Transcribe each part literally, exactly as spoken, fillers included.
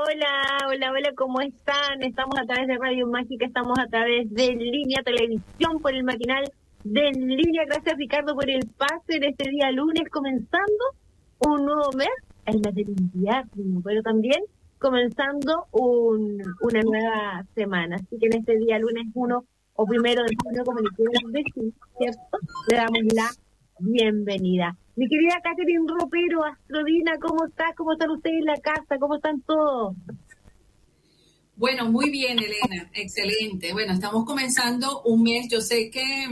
hola, hola, hola, ¿cómo están? Estamos a través de Radio Mágica, estamos a través de Línea Televisión, por el matinal de Línea. Gracias, Ricardo, por el pase en este día lunes, comenzando un nuevo mes, el mes del invierno, pero también comenzando un, una nueva semana. Así que en este día lunes uno o primero de junio, como le quieran decir, ¿cierto? Le damos la bienvenida. Mi querida Catherine Ropero, Astrodina, ¿cómo estás? ¿Cómo están ustedes en la casa? ¿Cómo están todos? Bueno, muy bien, Elena, excelente. Bueno, estamos comenzando un mes. Yo sé que,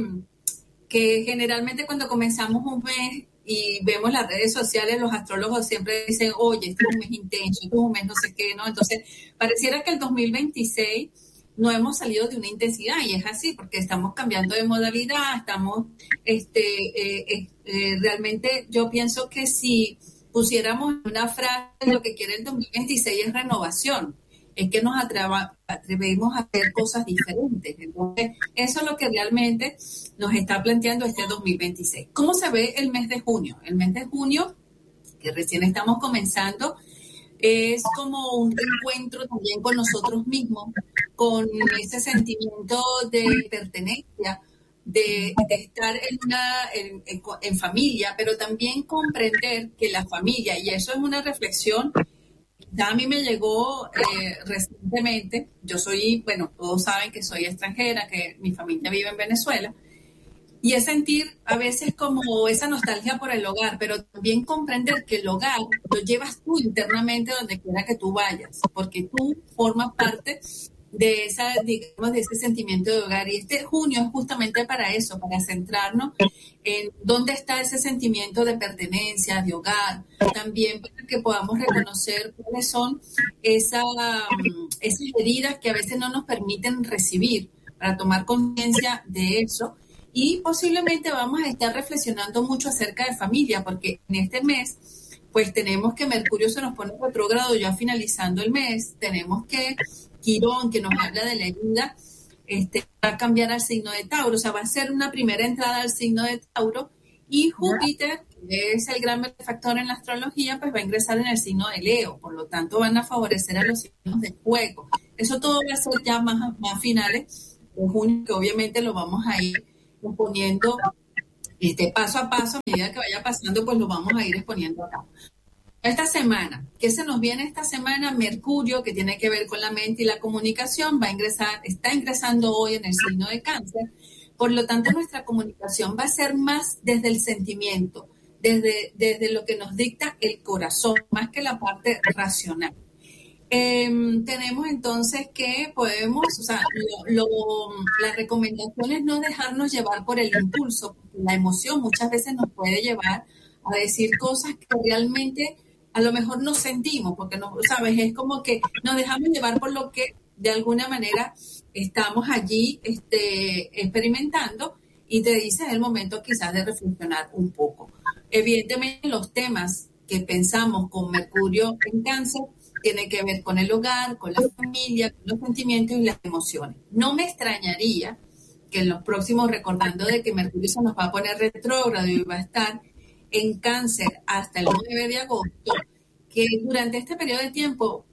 que generalmente cuando comenzamos un mes y vemos las redes sociales, los astrólogos siempre dicen, oye, este es un mes intenso, este es un mes no sé qué, ¿no? Entonces, pareciera que el dos mil veintiséis no hemos salido de una intensidad, y es así, porque estamos cambiando de modalidad, estamos, este, eh, eh, realmente yo pienso que si pusiéramos una frase, lo que quiere el dos mil veintiséis es renovación, es que nos atreva, atrevemos a hacer cosas diferentes. Entonces, eso es lo que realmente nos está planteando este dos mil veintiséis. ¿Cómo se ve el mes de junio? El mes de junio, que recién estamos comenzando, es como un reencuentro también con nosotros mismos, con ese sentimiento de pertenencia, de, de estar en, una, en, en, en familia, pero también comprender que la familia, y eso es una reflexión, ya a mí me llegó eh, recientemente. Yo soy, bueno, todos saben que soy extranjera, que mi familia vive en Venezuela, y es sentir a veces como esa nostalgia por el hogar, pero también comprender que el hogar lo llevas tú internamente donde quiera que tú vayas, porque tú formas parte de esa, digamos, de ese sentimiento de hogar. Y este junio es justamente para eso, para centrarnos en dónde está ese sentimiento de pertenencia, de hogar, también para que podamos reconocer cuáles son esa, esas heridas que a veces no nos permiten recibir, para tomar conciencia de eso. Y posiblemente vamos a estar reflexionando mucho acerca de familia, porque en este mes, pues tenemos que Mercurio se nos pone retrógrado ya finalizando el mes, tenemos que Quirón, que nos habla de la herida, este, va a cambiar al signo de Tauro, o sea, va a ser una primera entrada al signo de Tauro, y Júpiter, que es el gran benefactor en la astrología, pues va a ingresar en el signo de Leo, por lo tanto van a favorecer a los signos de fuego. Eso todo va a ser ya más, más finales de junio, que obviamente lo vamos a ir exponiendo este, paso a paso, a medida que vaya pasando, pues lo vamos a ir exponiendo acá. Esta semana, ¿qué se nos viene esta semana? Mercurio, que tiene que ver con la mente y la comunicación, va a ingresar, está ingresando hoy en el signo de Cáncer. Por lo tanto, nuestra comunicación va a ser más desde el sentimiento, desde, desde lo que nos dicta el corazón, más que la parte racional. Eh, tenemos entonces que podemos, o sea, lo, lo, la recomendación es no dejarnos llevar por el impulso, porque la emoción muchas veces nos puede llevar a decir cosas que realmente a lo mejor no sentimos, porque no, sabes, es como que nos dejamos llevar por lo que de alguna manera estamos allí este, experimentando, y te dices el momento quizás de reflexionar un poco. Evidentemente los temas que pensamos con Mercurio en Cáncer tiene que ver con el hogar, con la familia, con los sentimientos y las emociones. No me extrañaría que en los próximos, recordando de que Mercurio se nos va a poner retrógrado y va a estar en Cáncer hasta el nueve de agosto, que durante este periodo de tiempo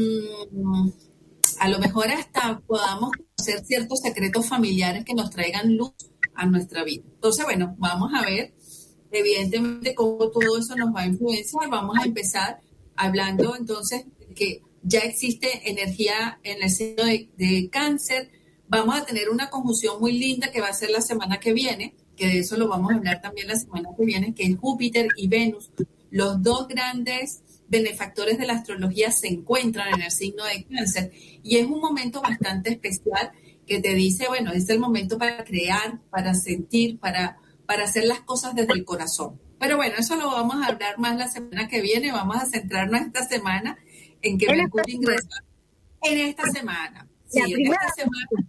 mmm, a lo mejor hasta podamos conocer ciertos secretos familiares que nos traigan luz a nuestra vida. Entonces, bueno, vamos a ver evidentemente cómo todo eso nos va a influenciar. Vamos a empezar hablando entonces que ya existe energía en el signo de, de Cáncer. Vamos a tener una conjunción muy linda que va a ser la semana que viene, que de eso lo vamos a hablar también la semana que viene, que es Júpiter y Venus. Los dos grandes benefactores de la astrología se encuentran en el signo de Cáncer, y es un momento bastante especial que te dice, bueno, es el momento para crear, para sentir, para, para hacer las cosas desde el corazón. Pero bueno, eso lo vamos a hablar más la semana que viene. Vamos a centrarnos esta semana en que Mercurio ingresa en esta semana. Sí, en esta semana.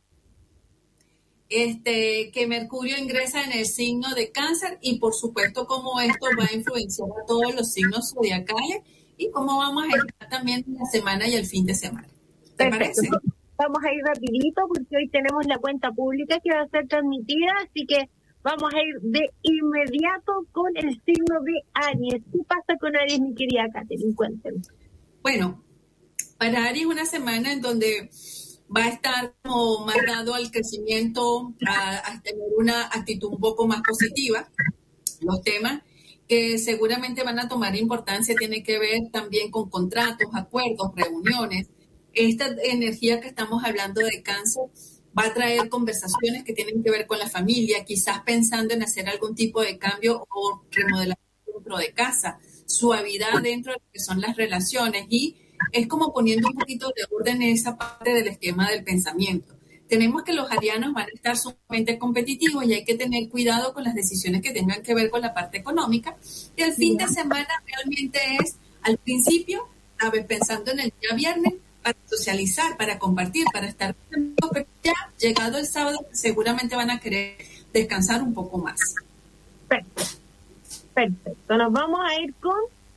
Este, que Mercurio ingresa en el signo de Cáncer, y por supuesto cómo esto va a influenciar a todos los signos zodiacales y cómo vamos a estar también la semana y el fin de semana. ¿Te parece? Vamos a ir rapidito porque hoy tenemos la cuenta pública que va a ser transmitida, así que vamos a ir de inmediato con el signo de Aries. ¿Qué pasa con Aries, mi querida Catherine? Cuéntame. Bueno, Para Aries, una semana en donde va a estar como más dado al crecimiento, a, a tener una actitud un poco más positiva. Los temas que seguramente van a tomar importancia tienen que ver también con contratos, acuerdos, reuniones. Esta energía que estamos hablando de Cáncer va a traer conversaciones que tienen que ver con la familia, quizás pensando en hacer algún tipo de cambio o remodelación dentro de casa, suavidad dentro de lo que son las relaciones, y es como poniendo un poquito de orden en esa parte del esquema del pensamiento. Tenemos que los arianos van a estar sumamente competitivos y hay que tener cuidado con las decisiones que tengan que ver con la parte económica. Y el fin de semana realmente es, al principio, a ver, pensando en el día viernes, para socializar, para compartir, para estar, pero ya llegado el sábado seguramente van a querer descansar un poco más. Perfecto, perfecto. Nos vamos a ir con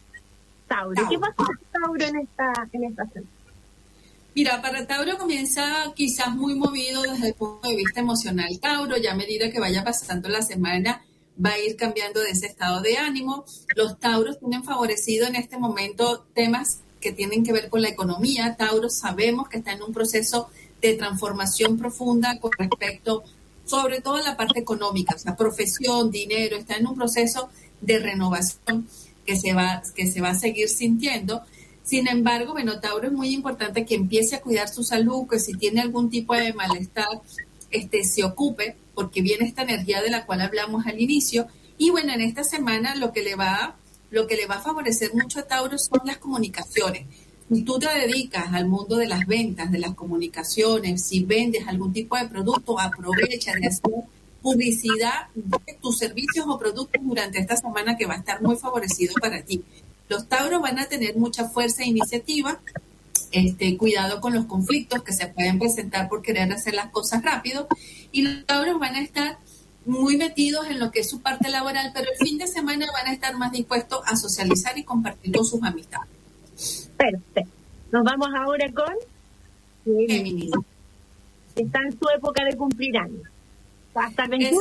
Tauro. Tauro. ¿Qué pasa con Tauro en esta, en esta semana? Mira, para Tauro comienza quizás muy movido desde el punto de vista emocional. Tauro, ya a medida que vaya pasando la semana, va a ir cambiando de ese estado de ánimo. Los Tauros tienen favorecido en este momento temas que tienen que ver con la economía. Tauro sabemos que está en un proceso de transformación profunda con respecto, sobre todo a la parte económica, o sea, profesión, dinero, está en un proceso de renovación que se va, que se va a seguir sintiendo. Sin embargo, bueno, Tauro, es muy importante que empiece a cuidar su salud, que si tiene algún tipo de malestar, este, se ocupe, porque viene esta energía de la cual hablamos al inicio. Y bueno, en esta semana lo que le va, lo que le va a favorecer mucho a Tauro son las comunicaciones. Si tú te dedicas al mundo de las ventas, de las comunicaciones, si vendes algún tipo de producto, aprovecha de hacer publicidad de tus servicios o productos durante esta semana, que va a estar muy favorecido para ti. Los Tauros van a tener mucha fuerza e iniciativa, este, cuidado con los conflictos que se pueden presentar por querer hacer las cosas rápido, y los Tauros van a estar muy metidos en lo que es su parte laboral, pero el fin de semana van a estar más dispuestos a socializar y compartir con sus amistades. Perfecto. Nos vamos ahora con Géminis. Está en su época de cumplir años. ¿Hasta el veintiuno?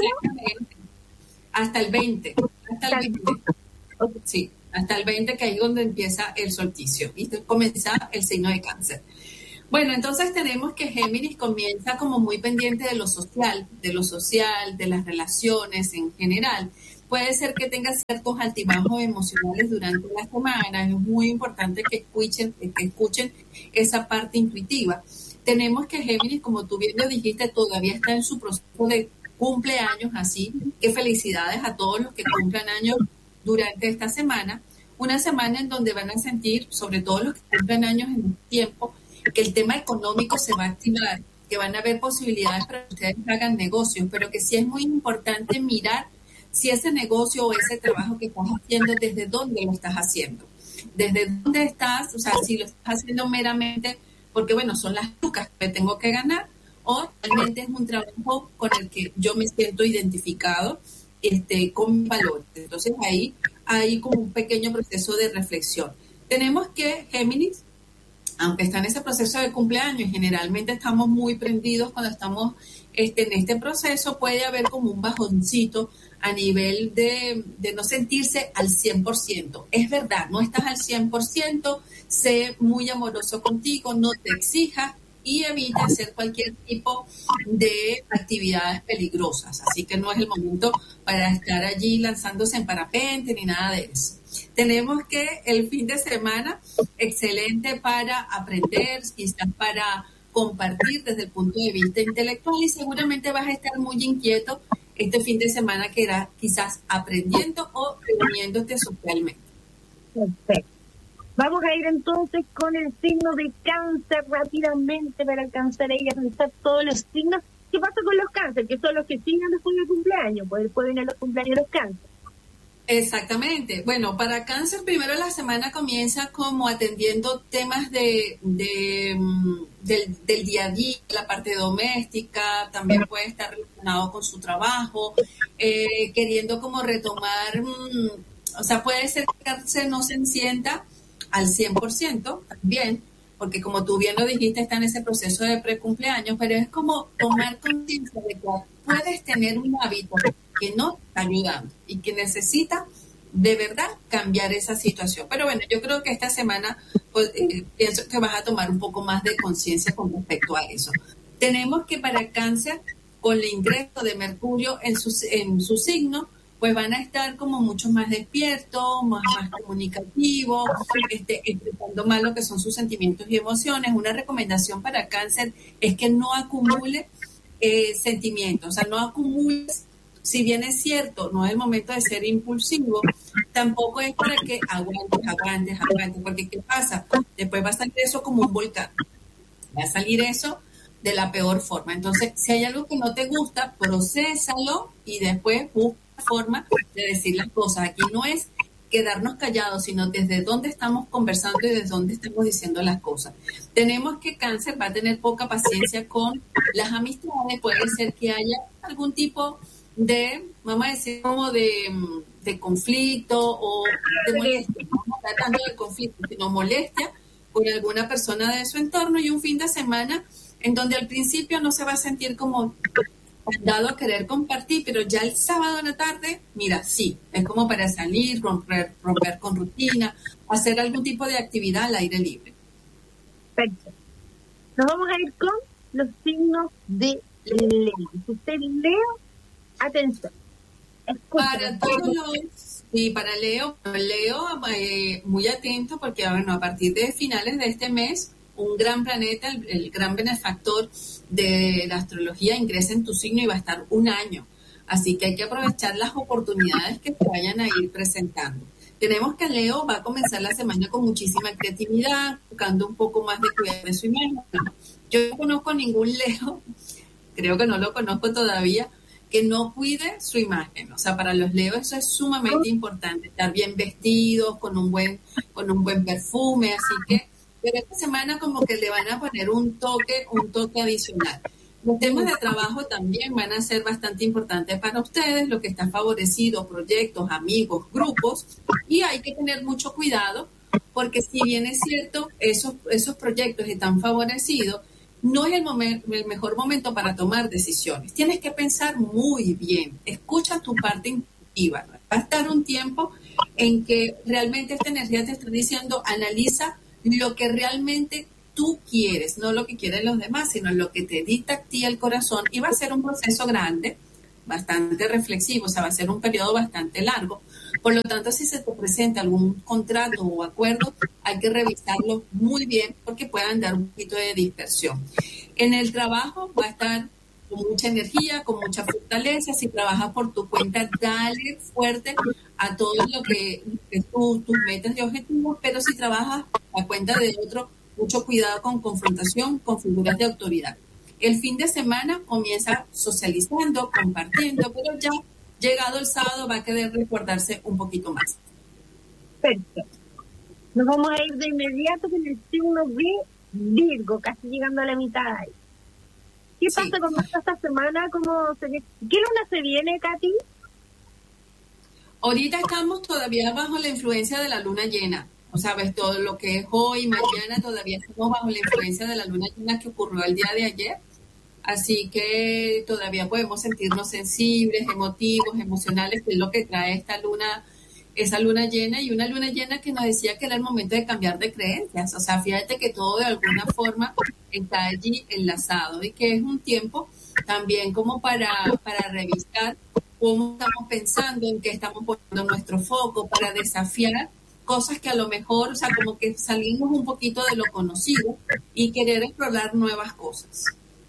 Hasta el veinte. Hasta el veinte. Okay. Sí, hasta el veinte, que ahí es donde empieza el solsticio. Y comienza el signo de Cáncer. Bueno, entonces tenemos que Géminis comienza como muy pendiente de lo social, de lo social, de las relaciones en general. Puede ser que tenga ciertos altibajos emocionales durante la semana. Es muy importante que escuchen, que escuchen esa parte intuitiva. Tenemos que Géminis, como tú bien lo dijiste, todavía está en su proceso de cumpleaños, así que felicidades a todos los que cumplan años durante esta semana. Una semana en donde van a sentir, sobre todo los que cumplan años en un tiempo, que el tema económico se va a activar, que van a haber posibilidades para que ustedes hagan negocios, pero que sí es muy importante mirar si ese negocio o ese trabajo que estás haciendo, desde dónde lo estás haciendo, desde dónde estás, o sea, si lo estás haciendo meramente porque, bueno, son las lucas que tengo que ganar, o realmente es un trabajo con el que yo me siento identificado, este, con mis valores. Entonces ahí hay como un pequeño proceso de reflexión. Tenemos que Géminis, aunque está en ese proceso de cumpleaños, generalmente estamos muy prendidos cuando estamos este, en este proceso, puede haber como un bajoncito a nivel de, de no sentirse al cien por ciento. Es verdad, no estás al cien por ciento, sé muy amoroso contigo, no te exijas y evita hacer cualquier tipo de actividades peligrosas. Así que no es el momento para estar allí lanzándose en parapente ni nada de eso. Tenemos que el fin de semana, excelente para aprender, quizás para compartir desde el punto de vista intelectual, y seguramente vas a estar muy inquieto este fin de semana, que era quizás aprendiendo o reuniéndote socialmente. Perfecto. Vamos a ir entonces con el signo de Cáncer rápidamente para alcanzar ahí a revisar todos los signos. ¿Qué pasa con los Cáncer? Que son los que siguen después del cumpleaños, pues después vienen los cumpleaños de los Cáncer. Exactamente. Bueno, para Cáncer, primero la semana comienza como atendiendo temas de, de del, del día a día, la parte doméstica, también puede estar relacionado con su trabajo, eh, queriendo como retomar, mmm, o sea, puede ser que Cáncer no se sienta al cien por ciento también, porque como tú bien lo dijiste, está en ese proceso de precumpleaños, pero es como tomar conciencia de que puedes tener un hábito que no te está ayudando y que necesita de verdad cambiar esa situación. Pero bueno, yo creo que esta semana pues, eh, pienso que vas a tomar un poco más de conciencia con respecto a eso. Tenemos que para Cáncer, con el ingreso de Mercurio en su, en su signo, pues van a estar como mucho más despiertos, más, más comunicativos, este, expresando más lo que son sus sentimientos y emociones. Una recomendación para Cáncer es que no acumule eh, sentimientos, o sea, no acumules. Si bien es cierto, no es el momento de ser impulsivo, tampoco es para que aguantes, aguantes, aguantes, porque ¿qué pasa? Después va a salir eso como un volcán, va a salir eso de la peor forma. Entonces, si hay algo que no te gusta, procésalo y después busca forma de decir las cosas. Aquí no es quedarnos callados, sino desde dónde estamos conversando y desde dónde estamos diciendo las cosas. Tenemos que Cáncer va a tener poca paciencia con las amistades, puede ser que haya algún tipo de, vamos a decir, como de, de conflicto o de molestia, no tratando de conflicto, sino molestia por alguna persona de su entorno y un fin de semana en donde al principio no se va a sentir como dado a querer compartir, pero ya el sábado en la tarde, mira, sí, es como para salir, romper, romper con rutina, hacer algún tipo de actividad al aire libre. Perfecto. Nos vamos a ir con los signos de Leo. Si usted Leo, atención. Escuchen. Para todos los, sí, para Leo, Leo, eh, muy atento porque bueno, a partir de finales de este mes, un gran planeta, el, el gran benefactor de la astrología, ingresa en tu signo y va a estar un año. Así que hay que aprovechar las oportunidades que se vayan a ir presentando. Tenemos que Leo va a comenzar la semana con muchísima creatividad, buscando un poco más de cuidado de su imagen. Yo no conozco ningún Leo, creo que no lo conozco todavía, que no cuide su imagen. O sea, para los Leos eso es sumamente importante, estar bien vestidos, con un buen, con un buen perfume, así que pero esta semana como que le van a poner un toque, un toque adicional. Los temas de trabajo también van a ser bastante importantes para ustedes, lo que está favorecido, proyectos, amigos, grupos, y hay que tener mucho cuidado, porque si bien es cierto, esos, esos proyectos están favorecidos, no es el, momen- el mejor momento para tomar decisiones. Tienes que pensar muy bien, escucha tu parte intuitiva. Va a estar un tiempo en que realmente esta energía te está diciendo, analiza lo que realmente tú quieres, no lo que quieren los demás, sino lo que te dicta a ti el corazón. Y va a ser un proceso grande, bastante reflexivo, o sea, va a ser un periodo bastante largo. Por lo tanto, si se te presenta algún contrato o acuerdo, hay que revisarlo muy bien porque puedan dar un poquito de dispersión. En el trabajo va a estar con mucha energía, con mucha fortaleza. Si trabajas por tu cuenta, dale fuerte a todo lo que, que tú, tus metas y objetivos, pero si trabajas a cuenta de otro, mucho cuidado con confrontación con figuras de autoridad. El fin de semana comienza socializando, compartiendo, pero ya llegado el sábado va a querer recordarse un poquito más. Perfecto. Nos vamos a ir de inmediato con el signo de Virgo, casi llegando a la mitad ahí. ¿Qué Sí. pasa con esta semana? ¿Cómo se... ¿Qué luna se viene, Katy? Ahorita estamos todavía bajo la influencia de la luna llena. O sea, ves, todo lo que es hoy, mañana, todavía estamos bajo la influencia de la luna llena que ocurrió el día de ayer. Así que todavía podemos sentirnos sensibles, emotivos, emocionales, que es lo que trae esta luna, esa luna llena, y una luna llena que nos decía que era el momento de cambiar de creencias. O sea, fíjate que todo de alguna forma está allí enlazado y que es un tiempo también como para, para revisar cómo estamos pensando, en qué estamos poniendo nuestro foco, para desafiar cosas que a lo mejor, o sea, como que salimos un poquito de lo conocido y querer explorar nuevas cosas.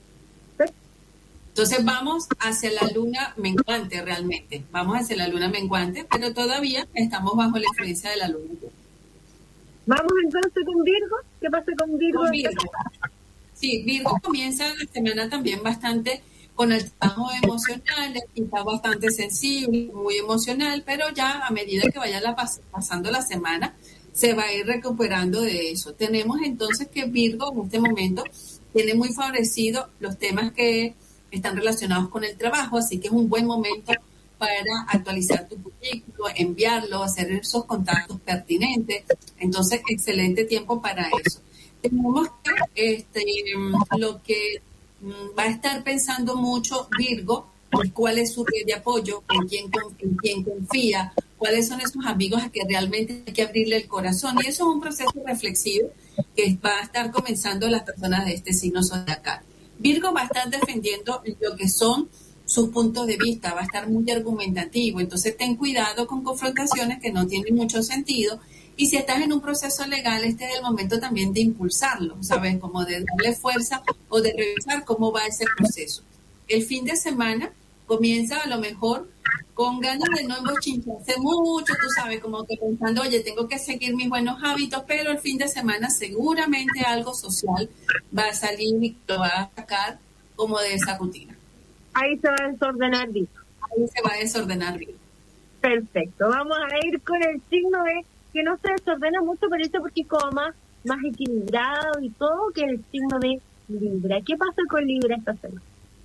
Entonces vamos hacia la luna menguante realmente, vamos hacia la luna menguante, pero todavía estamos bajo la influencia de la luna. Vamos entonces con Virgo. ¿Qué pasa con Virgo? Con Virgo. Sí, Virgo comienza la semana también bastante con el trabajo emocional, está bastante sensible, muy emocional, pero ya a medida que vaya la pas- pasando la semana, se va a ir recuperando de eso. Tenemos entonces que Virgo en este momento tiene muy favorecido los temas que están relacionados con el trabajo, así que es un buen momento para actualizar tu currículo, enviarlo, hacer esos contactos pertinentes. Entonces, excelente tiempo para eso. Tenemos que este, lo que va a estar pensando mucho Virgo, cuál es su red de apoyo, en quién, en quién confía, cuáles son esos amigos a que realmente hay que abrirle el corazón. Y eso es un proceso reflexivo que va a estar comenzando las personas de este signo zodiacal. Virgo va a estar defendiendo lo que son sus puntos de vista, va a estar muy argumentativo, entonces ten cuidado con confrontaciones que no tienen mucho sentido, y si estás en un proceso legal, este es el momento también de impulsarlo, ¿sabes? Como de darle fuerza o de revisar cómo va ese proceso. El fin de semana comienza a lo mejor con ganas de no embochincharse mucho, tú sabes, como que pensando, oye, tengo que seguir mis buenos hábitos, pero el fin de semana seguramente algo social va a salir y lo va a sacar como de esa rutina. Ahí se va a desordenar bien. Ahí se va a desordenar bien. Perfecto. Vamos a ir con el signo de que no se desordena mucho, pero eso porque es como más, más equilibrado y todo, que el signo de Libra. ¿Qué pasa con Libra esta semana?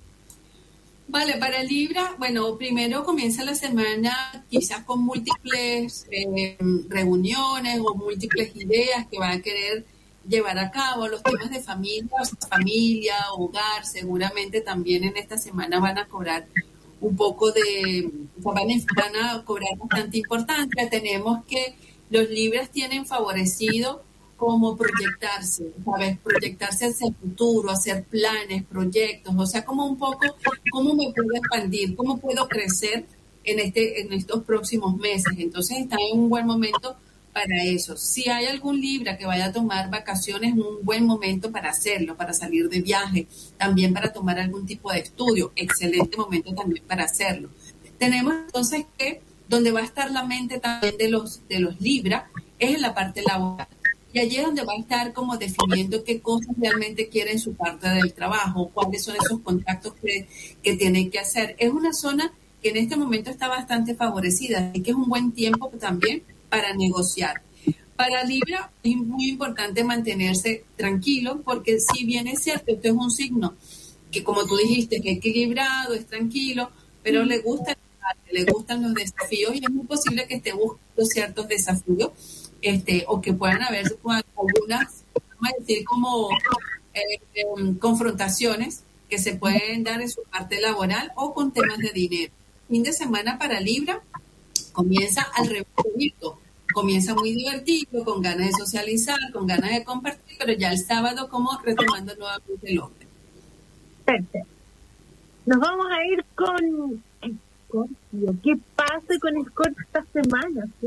Vale, para Libra, bueno, primero comienza la semana quizás con múltiples eh, reuniones o múltiples ideas que van a querer llevar a cabo. Los temas de familia, familia, hogar, seguramente también en esta semana van a cobrar un poco de, van a, van a cobrar bastante importancia. Tenemos que los Libras tienen favorecido como proyectarse, ¿sabes? Proyectarse hacia el futuro, hacer planes, proyectos, o sea, como un poco, ¿cómo me puedo expandir? ¿Cómo puedo crecer en, este, en estos próximos meses? Entonces está en un buen momento para eso. Si hay algún Libra que vaya a tomar vacaciones, es un buen momento para hacerlo, para salir de viaje, también para tomar algún tipo de estudio, excelente momento también para hacerlo. Tenemos entonces que donde va a estar la mente también de los, de los Libra es en la parte laboral. Y allí es donde va a estar como definiendo qué cosas realmente quiere en su parte del trabajo, cuáles son esos contactos que, que tienen que hacer. Es una zona que en este momento está bastante favorecida, y que es un buen tiempo también para negociar. Para Libra es muy importante mantenerse tranquilo, porque si bien es cierto, esto es un signo que, como tú dijiste, que es equilibrado, es tranquilo, pero le gusta, le gustan los desafíos, y es muy posible que esté buscando ciertos desafíos, este, o que puedan haber algunas, vamos a decir, como eh, eh, confrontaciones que se pueden dar en su parte laboral o con temas de dinero. Fin de semana para Libra comienza al revés, comienza muy divertido, con ganas de socializar, con ganas de compartir, pero ya el sábado como retomando nuevamente el orden. Perfecto. Nos vamos a ir con Escorpio. ¿Qué pasa con Escorpio esta semana?